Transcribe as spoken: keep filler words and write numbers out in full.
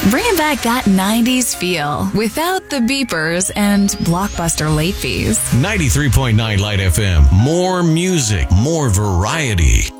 Bringing back that nineties feel without the beepers and blockbuster late fees. ninety-three point nine Light F M. More music, more variety.